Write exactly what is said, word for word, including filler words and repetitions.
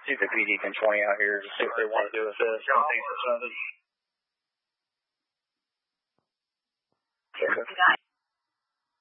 See if the P D can twenty out here to see what they want to do with this. Got